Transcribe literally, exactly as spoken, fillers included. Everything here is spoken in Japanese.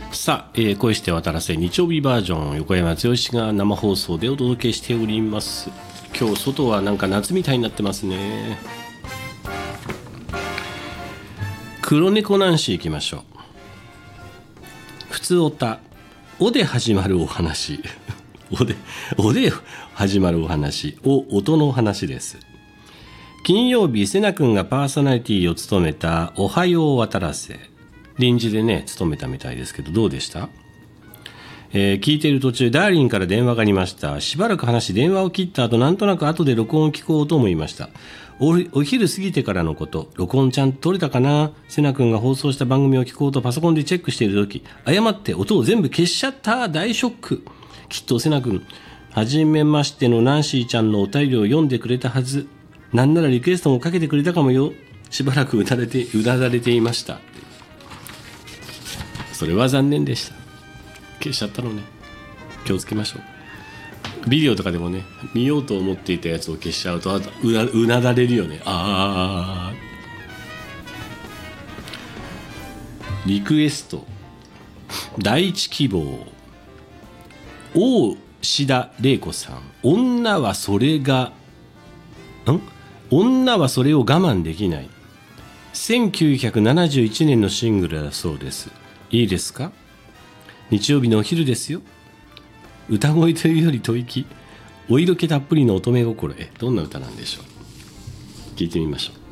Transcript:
さあ、えー、恋して渡らせ日曜日バージョン、横山剛が生放送でお届けしております。今日外はなんか夏みたいになってますね。黒猫男子行きましょう。普通おたおで始まるお話おでおで始まるお話お音の話です。金曜日瀬名君がパーソナリティを務めたおはよう渡らせ、臨時でね務めたみたいですけど、どうでした？えー、聞いている途中ダーリンから電話がありました。しばらく話し電話を切った後、なんとなく後で録音を聞こうと思いました。 お, お昼過ぎてからのこと。録音ちゃんと取れたかな。瀬名君が放送した番組を聞こうとパソコンでチェックしている時、誤って音を全部消しちゃった。大ショック。きっと瀬名君はじめましてのナンシーちゃんのお便りを読んでくれたはず。なんならリクエストもかけてくれたかもよ。しばらくうなれてうなだれていました。それは残念でした。消しちゃったのね。気をつけましょう。ビデオとかでもね、見ようと思っていたやつを消しちゃうと、あとうな、うなだれるよね。あー。リクエスト第一希望、大志田玲子さん。女はそれがん女はそれを我慢できない。せんきゅうひゃくななじゅういちねんのシングルだそうです。いいですか？日曜日のお昼ですよ。歌声というより吐息、お色気たっぷりの乙女心。えどんな歌なんでしょう。聞いてみましょう。